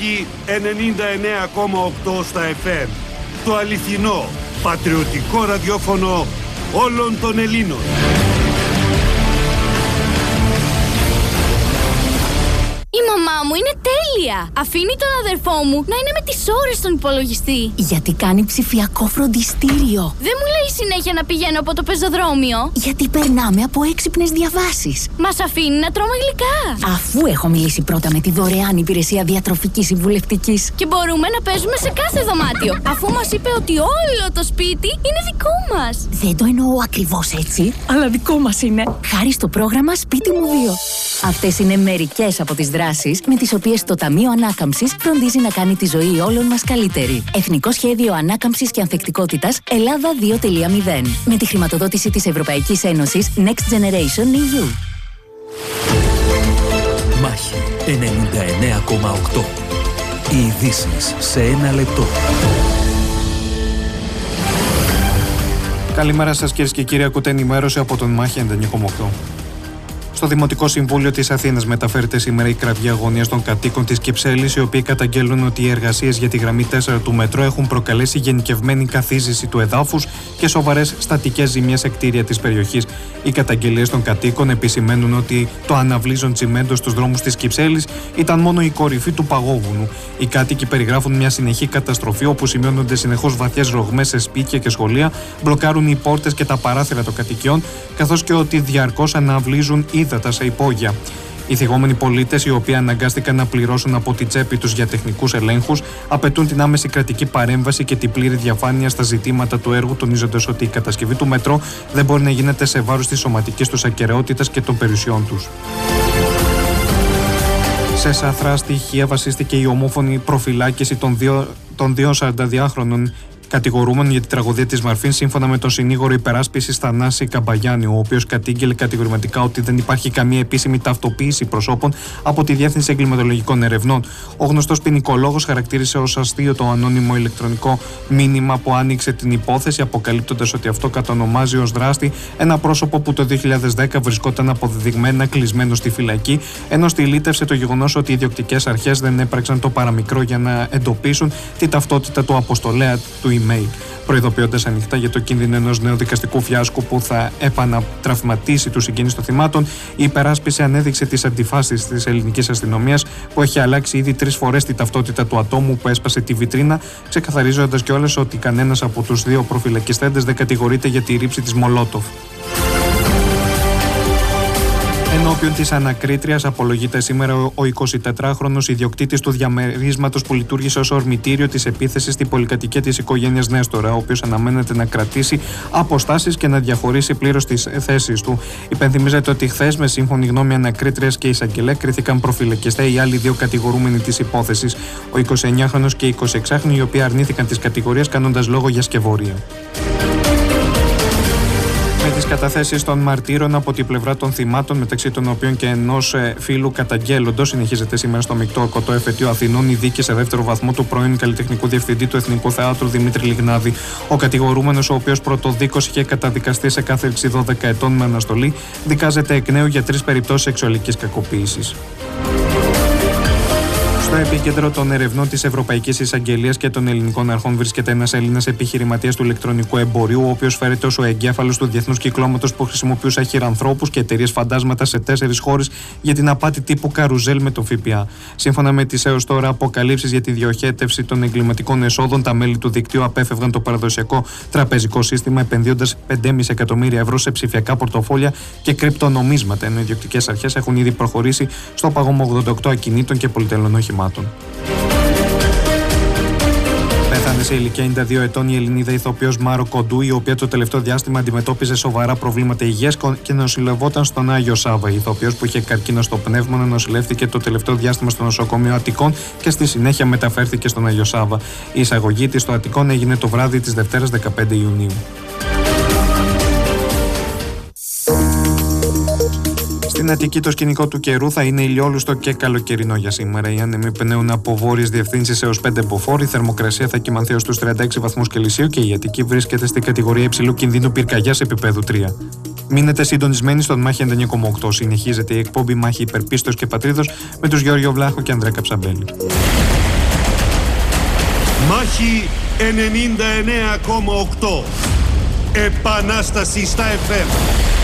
Μάχη 99,8 στα FM. Το αληθινό, πατριωτικό ραδιόφωνο όλων των Ελλήνων. Η μαμά μου είναι τέλεια! Αφήνει τον αδερφό μου να είναι με τις ώρες στον υπολογιστή. Γιατί κάνει ψηφιακό φροντιστήριο. Δεν μου λέει συνέχεια να πηγαίνω από το πεζοδρόμιο. Γιατί περνάμε από έξυπνες διαβάσεις. Μας αφήνει να τρώμε γλυκά. Αφού έχω μιλήσει πρώτα με τη δωρεάν υπηρεσία διατροφικής συμβουλευτικής. Και μπορούμε να παίζουμε σε κάθε δωμάτιο. Αφού μας είπε ότι όλο το σπίτι είναι δικό μας. Δεν το εννοώ ακριβώς έτσι, αλλά δικό μας είναι. Χάρη στο πρόγραμμα Σπίτι μου 2. Αυτές είναι μερικές από τις δράσεις με τις οποίες το Ταμείο Ανάκαμψης φροντίζει να κάνει τη ζωή όλων μας καλύτερη. Εθνικό Σχέδιο Ανάκαμψης και Ανθεκτικότητας Ελλάδα 2.0. Με τη χρηματοδότηση της Ευρωπαϊκής Ένωσης Next Generation EU. Μάχη 99,8. Οι ειδήσεις σε ένα λεπτό. Καλημέρα σας κυρίες και κύριοι, ακούτε ενημέρωση από τον Μάχη 99,8. Στο Δημοτικό Συμβούλιο της Αθήνας μεταφέρεται σήμερα η κραυγή αγωνίας των κατοίκων της Κυψέλης, οι οποίοι καταγγέλνουν ότι οι εργασίες για τη γραμμή 4 του μετρό έχουν προκαλέσει γενικευμένη καθίζηση του εδάφους και σοβαρές στατικές ζημιές σε κτίρια της περιοχής. Οι καταγγελίες των κατοίκων επισημαίνουν ότι το αναβλύζον τσιμέντο στους δρόμους της Κυψέλης ήταν μόνο η κορυφή του παγόβουνου. Οι κάτοικοι περιγράφουν μια συνεχή καταστροφή, όπου σημειώνονται συνεχώς βαθιές ρογμές σε σπίτια και σχολεία, μπλοκάρουν οι πόρτες και τα παράθυρα των κατοικιών, καθώς και ότι διαρκώς αναβλύζουν ύδατα σε υπόγεια. Οι θυγόμενοι πολίτες, οι οποίοι αναγκάστηκαν να πληρώσουν από τη τσέπη τους για τεχνικούς ελέγχους, απαιτούν την άμεση κρατική παρέμβαση και την πλήρη διαφάνεια στα ζητήματα του έργου, τονίζοντας ότι η κατασκευή του μετρό δεν μπορεί να γίνεται σε βάρος της σωματικής τους ακεραιότητας και των περιουσιών τους. Σε σαθρά στοιχεία βασίστηκε η ομόφωνη προφυλάκηση των δύο 42χρονων κατηγορούμενων για την τραγωδία της Μαρφίν, σύμφωνα με τον συνήγορο υπεράσπισης Θανάση Καμπαγιάννη, ο οποίος κατήγγειλε κατηγορηματικά ότι δεν υπάρχει καμία επίσημη ταυτοποίηση προσώπων από τη Διεύθυνση Εγκληματολογικών Ερευνών. Ο γνωστός ποινικολόγος χαρακτήρισε ως αστείο το ανώνυμο ηλεκτρονικό μήνυμα που άνοιξε την υπόθεση, αποκαλύπτοντας ότι αυτό κατονομάζει ως δράστη ένα πρόσωπο που το 2010 βρισκόταν αποδεδειγμένα κλεισμένο στη φυλακή, ενώ στυλίτευσε το γεγονός ότι οι ιδιοκτικές αρχές δεν έπραξαν το παραμικρό για να εντοπίσουν τη ταυτότητα του αποστολέα του email, προειδοποιώντας ανοιχτά για το κίνδυνο ενός νέου δικαστικού φιάσκου που θα επανατραυματίσει τους συγγενείς των θυμάτων. Η υπεράσπιση ανέδειξε τις αντιφάσεις της ελληνικής αστυνομίας, που έχει αλλάξει ήδη 3 φορές τη ταυτότητα του ατόμου που έσπασε τη βιτρίνα, ξεκαθαρίζοντας κιόλας ότι κανένας από τους δύο προφυλακιστέντες δεν κατηγορείται για τη ρήψη της Μολότοφ. Ενώπιον της ανακρίτριας απολογείται σήμερα ο 24χρονος ιδιοκτήτης του διαμερίσματος που λειτουργήσε ως ορμητήριο της επίθεσης στην πολυκατοικία της οικογένειας Νέστορα, ο οποίος αναμένεται να κρατήσει αποστάσεις και να διαχωρίσει πλήρως τις θέσεις του. Υπενθυμίζεται ότι χθες, με σύμφωνη γνώμη ανακρίτριας και εισαγγελέα, κρίθηκαν προφυλακιστέ οι άλλοι δύο κατηγορούμενοι της υπόθεσης, ο 29χρονος και η 26χρονη, οι οποίοι αρνήθηκαν τις κατηγορίες κάνοντας λόγο για σκευωρία. Με τις καταθέσεις των μαρτύρων από την πλευρά των θυμάτων, μεταξύ των οποίων και ενός φίλου καταγγέλλοντος, συνεχίζεται σήμερα στο Μεικτό Ορκωτό Εφετείο Αθηνών η δίκη σε δεύτερο βαθμό του πρώην καλλιτεχνικού διευθυντή του Εθνικού Θεάτρου Δημήτρη Λιγνάδη. Ο κατηγορούμενος, ο οποίος πρωτοδίκως είχε καταδικαστεί σε κάθριξη 12 ετών με αναστολή, δικάζεται εκ νέου για 3 περιπτώσεις σεξουαλικής κακοποίησης. Στο επίκεντρο των ερευνών της Ευρωπαϊκής Εισαγγελίας και των ελληνικών αρχών βρίσκεται ένας Έλληνας επιχειρηματίας του ηλεκτρονικού εμπορίου, ο οποίος φέρεται ως ο εγκέφαλος του διεθνούς κυκλώματος που χρησιμοποιούσε αχυρανθρώπους και εταιρείες φαντάσματα σε 4 χώρες για την απάτη τύπου καρουζέλ με το ΦΠΑ. Σύμφωνα με τις έως τώρα αποκαλύψεις για τη διοχέτευση των εγκληματικών εσόδων, τα μέλη του δικτύου απέφευγαν το παραδοσιακό τραπεζικό σύστημα, επενδύοντας 5,5 εκατομμύρια ευρώ σε ψηφιακά πορτοφόλια και κρυπτονομίσματα, ενώ οι ιδιοκτικές αρχές έχουν ήδη προχωρήσει στο παγώμα 88 ακινήτων και πολυτελών οχημάτων. Πέθανε σε ηλικία 92 ετών η Ελληνίδα ηθοποιός Μάρο Κοντού, η οποία το τελευταίο διάστημα αντιμετώπιζε σοβαρά προβλήματα υγείας και νοσηλευόταν στον Άγιο Σάβα. Η ηθοποιός, που είχε καρκίνο στο πνεύμονα, νοσηλεύτηκε το τελευταίο διάστημα στο νοσοκομείο Αττικών και στη συνέχεια μεταφέρθηκε στον Άγιο Σάβα. Η εισαγωγή της στο Αττικών έγινε το βράδυ της Δευτέρας 15 Ιουνίου. Στην Αττική το σκηνικό του καιρού θα είναι ηλιόλουστο και καλοκαιρινό για σήμερα. Οι άνεμοι πνέουν από βόρειες διευθύνσεις έως 5 μποφόρ. Η θερμοκρασία θα κυμανθεί ως τους 36 βαθμούς Κελσίου και η Αττική βρίσκεται στην κατηγορία υψηλού κινδύνου πυρκαγιάς επίπεδου 3. Μείνετε συντονισμένοι στον Μάχη 99,8. Συνεχίζεται η εκπομπή Μάχη Υπερπίστος και Πατρίδος με τους Γιώργο Βλάχο και Ανδρέα Καψαμπέλη. Μάχη 99,8. Επανάσταση στα FM.